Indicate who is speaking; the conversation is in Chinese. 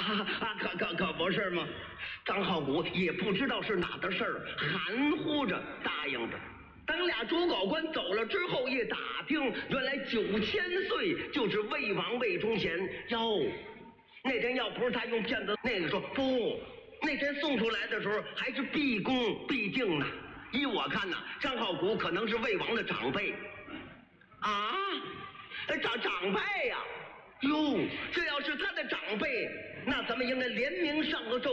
Speaker 1: 可不是吗？张浩古也不知道是哪的事儿，含糊着答应着。等俩主考官走了之后，一打听，原来9000岁就是魏王魏忠贤哟。那天要不是他用骗子，那个说不，那天送出来的时候还是毕恭毕敬呢。依我看呐，张浩古可能是魏王的长辈。啊，长辈呀、哟，这要是他的长辈，那咱们应该联名上个奏。